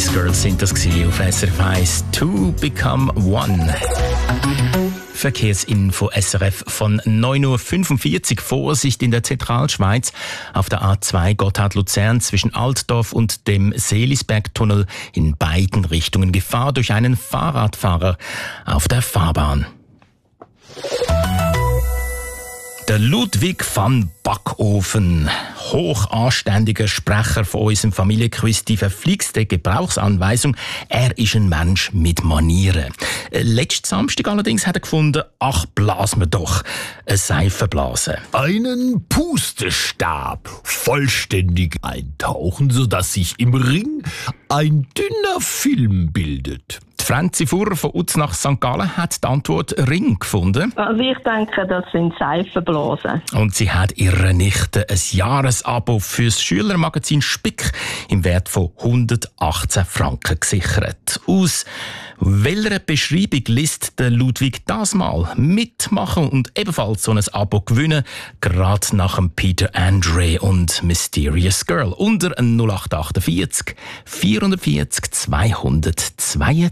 Spice Girls sind das gewesen auf SRF 1, «To Become One». Verkehrsinfo SRF von 9.45 Uhr. Vorsicht in der Zentralschweiz auf der A2 Gotthard-Luzern zwischen Altdorf und dem Seelisbergtunnel in beiden Richtungen. Gefahr durch einen Fahrradfahrer auf der Fahrbahn. Der Ludwig van Backofen, hochanständiger Sprecher von unserem Familienquiz, die verflixte Gebrauchsanweisung. Er ist ein Mensch mit Manieren. Letzten Samstag allerdings hat er gefunden, ach, blasen wir doch eine Seifenblase. Einen Pustestab vollständig eintauchen, sodass sich im Ring ein dünner Film bildet. Die Franzi Furrer von Uznach St. Gallen hat die Antwort Ring gefunden. Also ich denke, das sind Seifenblasen. Und sie hat ihrer Nichte ein Jahresabo fürs Schülermagazin Spick im Wert von 118 Franken gesichert. Aus welcher Beschreibung liest der Ludwig das mal? Mitmachen und ebenfalls so ein Abo gewinnen, gerade nach dem Peter Andre und Mysterious Girl. Unter 0848 440 222.